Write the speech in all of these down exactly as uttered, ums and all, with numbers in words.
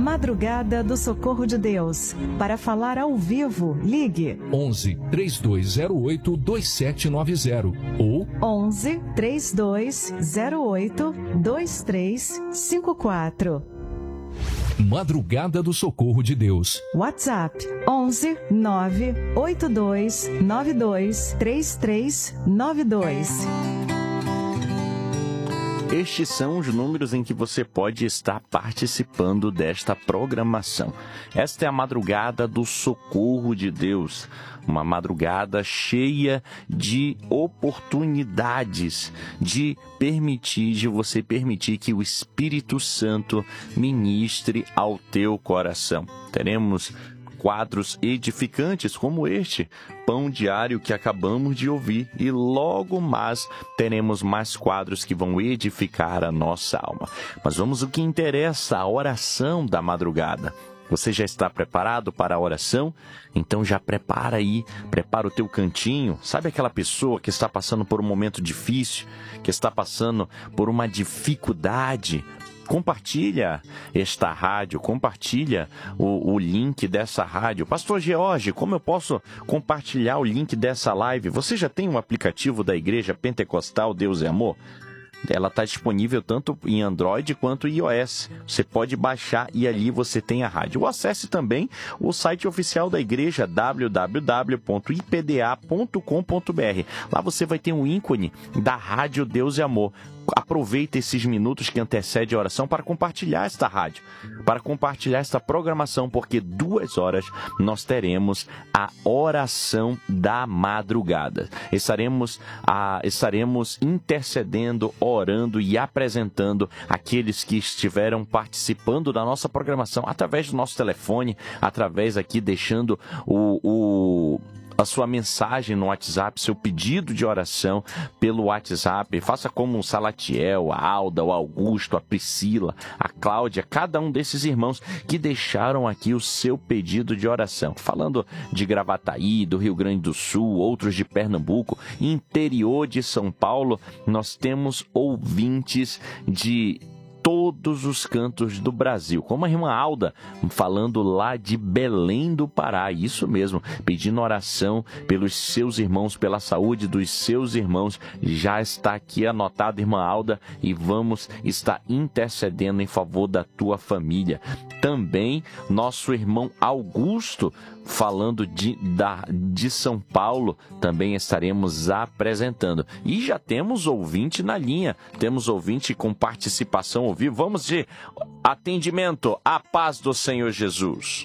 Madrugada do Socorro de Deus. Para falar ao vivo, ligue onze, três dois zero oito, dois sete nove zero ou onze, três dois zero oito, dois três cinco quatro. Madrugada do Socorro de Deus. WhatsApp onze, nove oito dois nove dois três três nove dois. Estes são os números em que você pode estar participando desta programação. Esta é a Madrugada do Socorro de Deus, uma madrugada cheia de oportunidades, de permitir, de você permitir que o Espírito Santo ministre ao teu coração. Teremos quadros edificantes como este, Pão Diário, que acabamos de ouvir, e logo mais teremos mais quadros que vão edificar a nossa alma. Mas vamos ao que interessa, a oração da madrugada. Você já está preparado para a oração? Então já prepara aí, prepara o teu cantinho. Sabe aquela pessoa que está passando por um momento difícil, que está passando por uma dificuldade? Compartilha esta rádio, compartilha o, o link dessa rádio. Pastor George, como eu posso compartilhar o link dessa live? Você já tem um aplicativo da Igreja Pentecostal Deus é Amor? Ela está disponível tanto em Android quanto em iOS. Você pode baixar e ali você tem a rádio. Ou acesse também o site oficial da igreja, w w w ponto i p d a ponto com ponto b r. Lá você vai ter um ícone da rádio Deus é Amor. Aproveita esses minutos que antecedem a oração para compartilhar esta rádio, para compartilhar esta programação, porque duas horas nós teremos a oração da madrugada. Estaremos, a, estaremos intercedendo, orando e apresentando aqueles que estiveram participando da nossa programação através do nosso telefone, através aqui deixando o... o a sua mensagem no WhatsApp, seu pedido de oração pelo WhatsApp. Faça como o Salatiel, a Alda, o Augusto, a Priscila, a Cláudia, cada um desses irmãos que deixaram aqui o seu pedido de oração. Falando de Gravataí, do Rio Grande do Sul, outros de Pernambuco, interior de São Paulo, nós temos ouvintes de todos os cantos do Brasil, como a irmã Alda, falando lá de Belém do Pará, isso mesmo, pedindo oração pelos seus irmãos, pela saúde dos seus irmãos. Já está aqui anotado, irmã Alda, e vamos estar intercedendo em favor da tua família. Também nosso irmão Augusto, falando de, da, de São Paulo, também estaremos apresentando. E já temos ouvinte na linha, temos ouvinte com participação ao vivo. Vamos de atendimento. A paz do Senhor Jesus.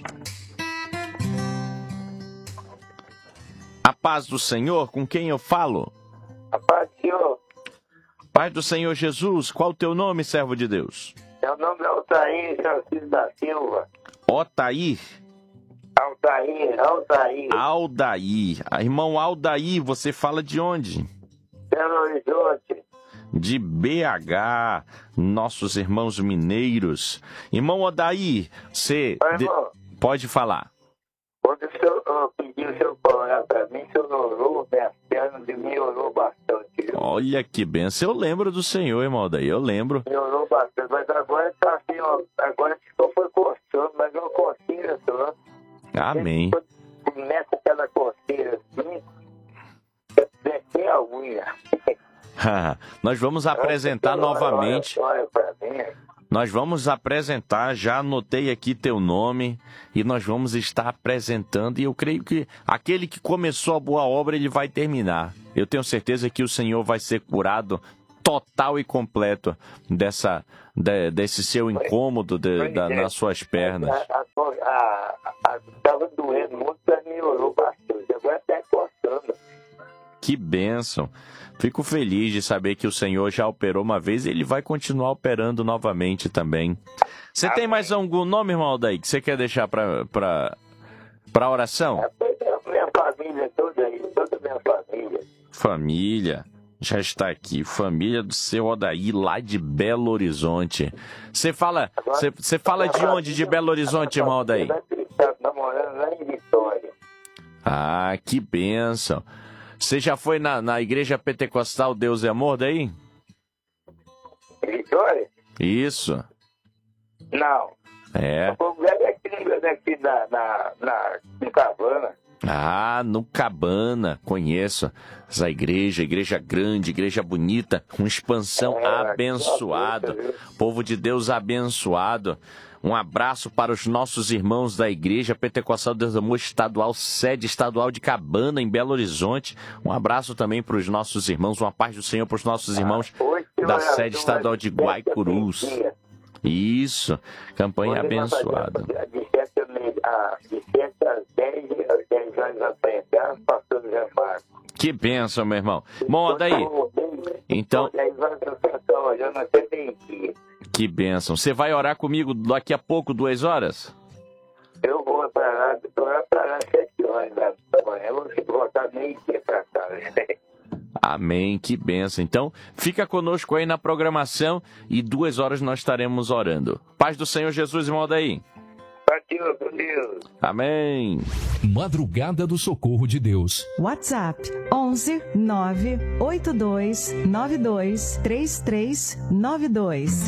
A paz do Senhor, com quem eu falo? A paz do Senhor. Paz do Senhor Jesus, qual o teu nome, servo de Deus? Meu nome é Altair Francisco da Silva. Otair? Altair, Altair. Aldair. Irmão Aldair, você fala de onde? Belo Horizonte. De B H, nossos irmãos mineiros. Irmão Odair, você Oi, de... pode falar. Quando o senhor uh, pediu o senhor para orar para mim, o senhor orou, minhas pernas e me orou bastante. Viu? Olha que benção. Eu lembro do Senhor, irmão Odair, eu lembro. Me orou bastante, mas agora está assim, ó, agora só foi coçando, mas uma coceira só. Amém. Começa aquela coceira assim, descer a unha. Nós vamos apresentar novamente. Olha, olha pra mim. Nós vamos apresentar, já anotei aqui teu nome, e nós vamos estar apresentando, e eu creio que aquele que começou a boa obra, ele vai terminar. Eu tenho certeza que o Senhor vai ser curado total e completo dessa, de, desse seu incômodo de, da, nas suas pernas. Estava doendo muito, mas melhorou bastante. Agora está encostando. Que bênção. Fico feliz de saber que o Senhor já operou uma vez e Ele vai continuar operando novamente também. Você tem mais algum nome, irmão Aldair, que você quer deixar para para para oração? Minha família toda aí, toda minha família. Família. Já está aqui, família do seu Odair, lá de Belo Horizonte. Você fala, você, você fala de onde de Belo Horizonte, irmão Odair? Está namorando lá em Vitória. Ah, que bênção. Você já foi na, na igreja pentecostal Deus é Amor daí? Vitória? Isso. Não. É. O povo velho é aqui, daqui na, na, na, no Cabana. Ah, no Cabana, conheço essa igreja, igreja grande, igreja bonita, uma expansão É, abençoada, povo de Deus abençoado. Um abraço para os nossos irmãos da Igreja Pentecostal Deus do Amor Estadual, sede estadual de Cabana, em Belo Horizonte. Um abraço também para os nossos irmãos, uma paz do Senhor para os nossos irmãos da sede estadual de Guaicurus. Isso, campanha abençoada. De sete às dez, dez horas da frente, pastor José Marcos. Que bênção, meu irmão. Bom, daí. Então. dez horas da frente, eu não sei nem dia. Que bênção. Você vai orar comigo daqui a pouco, duas horas? Eu vou para lá, eu vou para lá sete horas da manhã, eu vou voltar meio dia para casa. Amém, que bênção. Então, fica conosco aí na programação e duas horas nós estaremos orando. Paz do Senhor Jesus, irmão daí. Partiu, com Deus. Amém. Madrugada do Socorro de Deus. WhatsApp onze nove oito dois nove dois três três nove dois.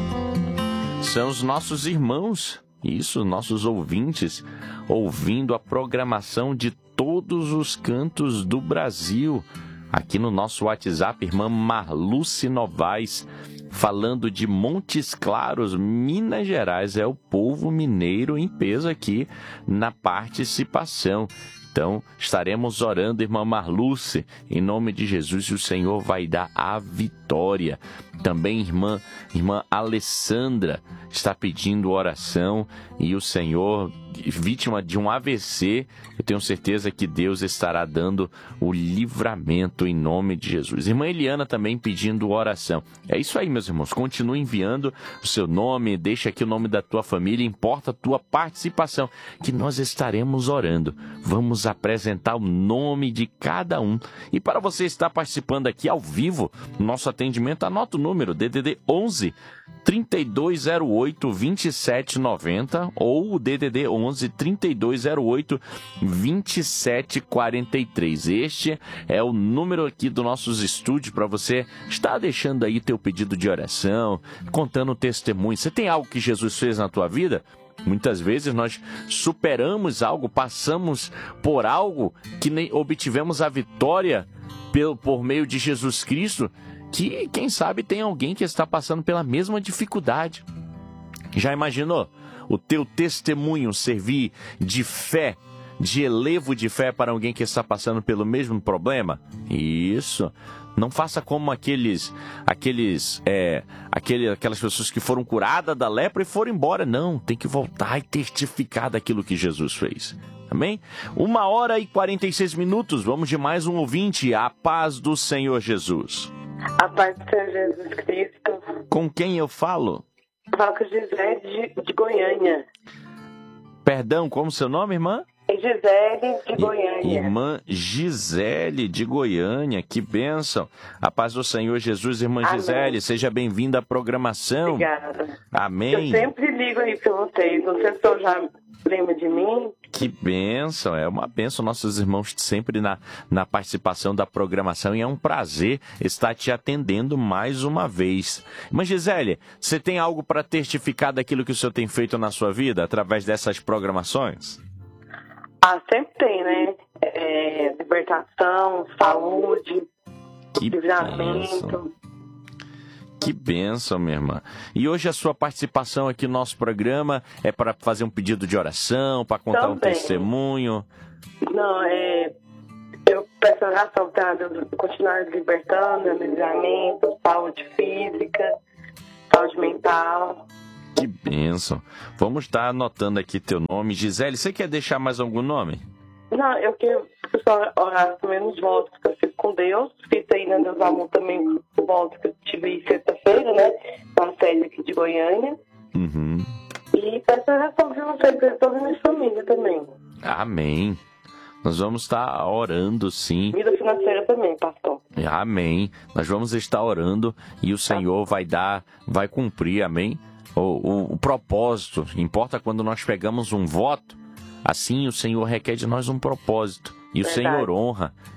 São os nossos irmãos, isso, nossos ouvintes, ouvindo a programação de todos os cantos do Brasil. Aqui no nosso WhatsApp, irmã Marluce Novaes, falando de Montes Claros, Minas Gerais. É o povo mineiro em peso aqui na participação. Então, estaremos orando, irmã Marluce, em nome de Jesus, e o Senhor vai dar a vitória. Também, irmã, irmã Alessandra está pedindo oração e o Senhor, vítima de um A V C, eu tenho certeza que Deus estará dando o livramento em nome de Jesus. Irmã Eliana também pedindo oração. É isso aí, meus irmãos. Continue enviando o seu nome, deixa aqui o nome da tua família, importa a tua participação, que nós estaremos orando. Vamos apresentar o nome de cada um. E para você estar participando aqui ao vivo, nosso atendimento, anota o número D D D onze, trinta e dois zero oito, vinte e sete noventa ou o D D D onze, trinta e dois zero oito, vinte e sete quarenta e três. Este é o número aqui dos nossos estúdios para você estar deixando aí teu pedido de oração, contando testemunho. Você tem algo que Jesus fez na tua vida? Muitas vezes nós superamos algo, passamos por algo que nem obtivemos a vitória por, por meio de Jesus Cristo, que quem sabe tem alguém que está passando pela mesma dificuldade. Já imaginou o teu testemunho servir de fé, de elevo de fé para alguém que está passando pelo mesmo problema? Isso. Não faça como aqueles, aqueles, é, aquele, aquelas pessoas que foram curadas da lepra e foram embora. Não, tem que voltar e testificar daquilo que Jesus fez. Amém? Uma hora e quarenta e seis minutos. Vamos de mais um ouvinte. A paz do Senhor Jesus. A paz do Senhor Jesus Cristo. Com quem eu falo? Falo com Gisele de, de Goiânia. Perdão, como seu nome, irmã? Gisele de Goiânia. Irmã Gisele de Goiânia, que bênção. A paz do Senhor Jesus, irmã Amém. Gisele, seja bem-vinda à programação. Obrigada. Amém. Eu sempre ligo aí para vocês, não sei se eu já lembro de mim. Que bênção, é uma bênção, nossos irmãos sempre na, na participação da programação, e é um prazer estar te atendendo mais uma vez. Irmã Gisele, você tem algo para testificar daquilo que o senhor tem feito na sua vida através dessas programações? Ah, sempre tem, né? É, libertação, saúde, Que livramento. bênção. Que bênção, minha irmã. E hoje a sua participação aqui no nosso programa é para fazer um pedido de oração, para contar Também. um testemunho? Não, é... Eu peço oração para Deus continuar libertando, livramento, saúde física, saúde mental. Que bênção. Vamos estar anotando aqui teu nome. Gisele, você quer deixar mais algum nome? Não, eu quero que o pessoal orasse também nos votos que eu fiz com Deus. Fiz aí na Deus Amor também o voto que eu tive sexta-feira, né? Na sede aqui de Goiânia. Uhum. E peço oração para vocês, para toda a minha família também. Amém. Nós vamos estar orando, sim. Vida financeira também, pastor. Amém. Nós vamos estar orando e o Senhor vai dar, vai cumprir, amém? O, o, o propósito, importa quando nós pegamos um voto, assim o Senhor requer de nós um propósito. E o Verdade. Senhor honra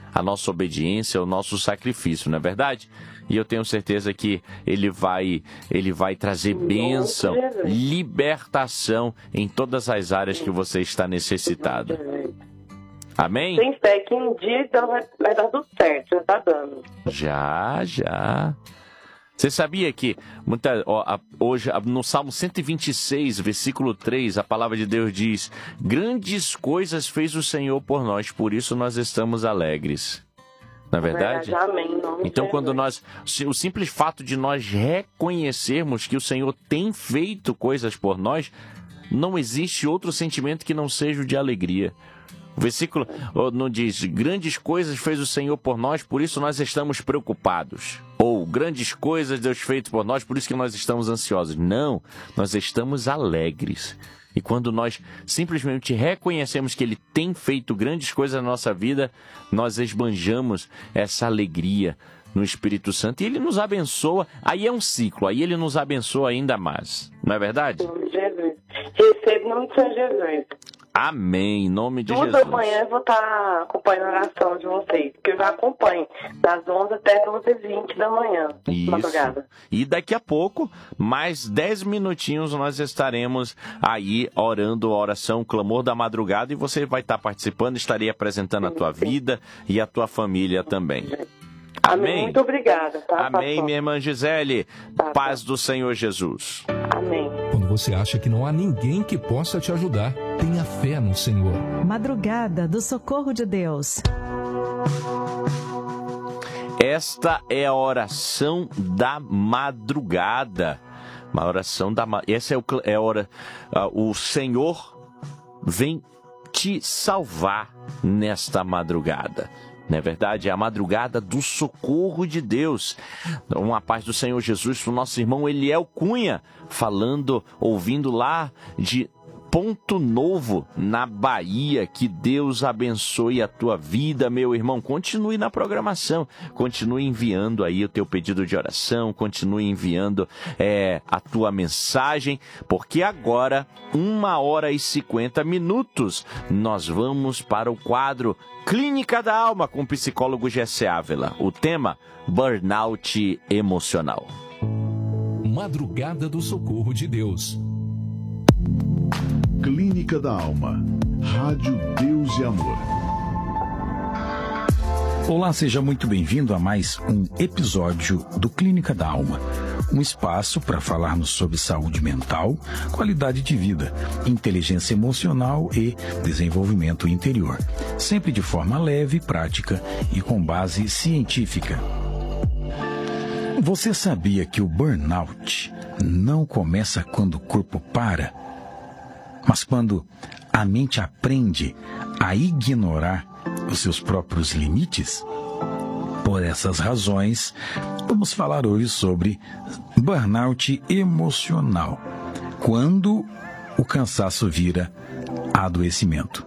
a nossa obediência, o nosso sacrifício, não é verdade? E eu tenho certeza que ele vai, ele vai trazer bênção, libertação em todas as áreas que você está necessitado. Amém? Tem fé que um dia então vai, vai dar tudo certo, já tá dando. Já, já. Você sabia que muita, ó, a, hoje no Salmo cento e vinte e seis, versículo três, a palavra de Deus diz: grandes coisas fez o Senhor por nós, por isso nós estamos alegres. Não é verdade? Amém. Então, quando nós, o simples fato de nós reconhecermos que o Senhor tem feito coisas por nós, não existe outro sentimento que não seja o de alegria. O versículo não diz: grandes coisas fez o Senhor por nós, por isso nós estamos preocupados. Ou grandes coisas Deus fez por nós, por isso que nós estamos ansiosos. Não, nós estamos alegres. E quando nós simplesmente reconhecemos que Ele tem feito grandes coisas na nossa vida, nós esbanjamos essa alegria no Espírito Santo e Ele nos abençoa. Aí é um ciclo, aí Ele nos abençoa ainda mais. Não é verdade? Jesus. Recebo em nome de São Jesus. Amém, em nome de Tudo Jesus. amanhã eu vou estar acompanhando a oração de vocês, porque eu já acompanho das onze até doze e vinte da manhã, Isso. madrugada. E daqui a pouco, mais dez minutinhos, nós estaremos aí orando a oração, o clamor da madrugada, e você vai estar participando, estarei apresentando a tua vida e a tua família também. Amém. Muito obrigada. Tá, Amém, pastor? minha irmã Gisele. Tá, Paz do Senhor Jesus. Amém. Quando você acha que não há ninguém que possa te ajudar, tenha fé no Senhor. Madrugada do Socorro de Deus. Esta é a oração da madrugada. Uma oração da ma- Essa é, o, é a hora. Uh, o Senhor vem te salvar nesta madrugada. Não é verdade? É a madrugada do socorro de Deus. Uma paz do Senhor Jesus para o nosso irmão Eliel Cunha, falando, ouvindo lá de Ponto Novo, na Bahia. Que Deus abençoe a tua vida, meu irmão. Continue na programação, continue enviando aí o teu pedido de oração, continue enviando é, a tua mensagem, porque agora, uma hora e cinquenta minutos, nós vamos para o quadro Clínica da Alma com o psicólogo Jesse Ávila. O tema: burnout emocional. Madrugada do Socorro de Deus. Clínica da Alma. Rádio Deus e Amor. Olá, seja muito bem-vindo a mais um episódio do Clínica da Alma. Um espaço para falarmos sobre saúde mental, qualidade de vida, inteligência emocional e desenvolvimento interior. Sempre de forma leve, prática e com base científica. Você sabia que o burnout não começa quando o corpo para, mas quando a mente aprende a ignorar os seus próprios limites? Por essas razões, vamos falar hoje sobre burnout emocional, quando o cansaço vira adoecimento.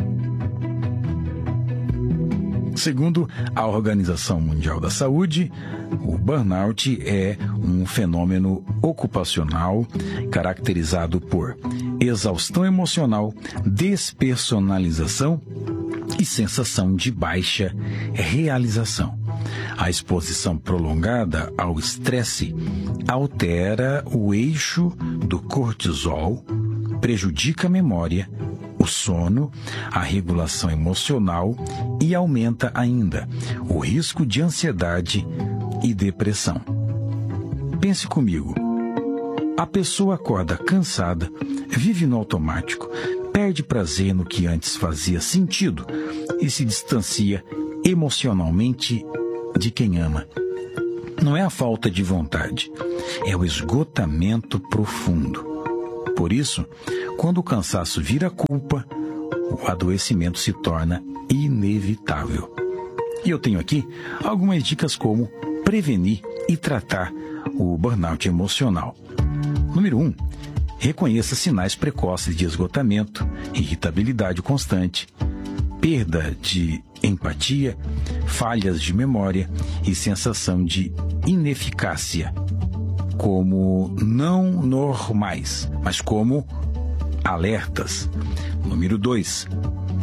Segundo a Organização Mundial da Saúde, o burnout é um fenômeno ocupacional caracterizado por exaustão emocional, despersonalização e sensação de baixa realização. A exposição prolongada ao estresse altera o eixo do cortisol, prejudica a memória, o sono, a regulação emocional e aumenta ainda o risco de ansiedade e depressão. Pense comigo. A pessoa acorda cansada, vive no automático, perde prazer no que antes fazia sentido e se distancia emocionalmente de quem ama. Não é a falta de vontade, é o esgotamento profundo. Por isso, quando o cansaço vira culpa, o adoecimento se torna inevitável. E eu tenho aqui algumas dicas como prevenir e tratar o burnout emocional. Número um, reconheça sinais precoces de esgotamento, irritabilidade constante, perda de empatia, falhas de memória e sensação de ineficácia, como não normais, mas como alertas. Número dois,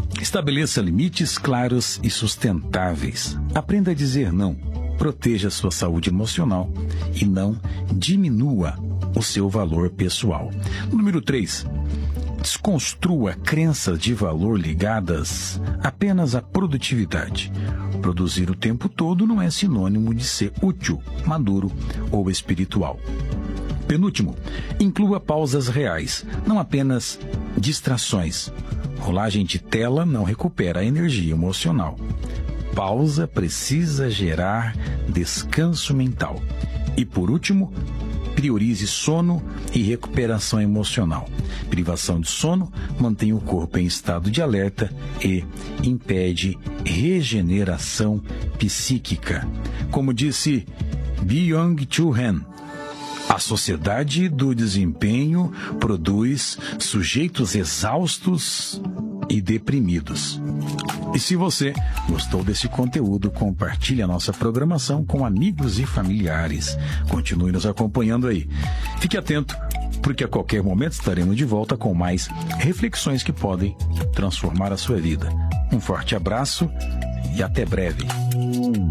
Estabeleça limites claros e sustentáveis. Aprenda a dizer não. Proteja sua saúde emocional e não diminua o seu valor pessoal. Número três. Desconstrua crenças de valor ligadas apenas à produtividade. Produzir o tempo todo não é sinônimo de ser útil, maduro ou espiritual. Penúltimo, inclua pausas reais, não apenas distrações. Rolagem de tela não recupera a energia emocional. Pausa precisa gerar descanso mental. E por último, priorize sono e recuperação emocional. Privação de sono mantém o corpo em estado de alerta e impede regeneração psíquica. Como disse Byung-Chul Han, a sociedade do desempenho produz sujeitos exaustos e deprimidos. E se você gostou desse conteúdo, compartilhe a nossa programação com amigos e familiares. Continue nos acompanhando aí. Fique atento, porque a qualquer momento estaremos de volta com mais reflexões que podem transformar a sua vida. Um forte abraço e até breve.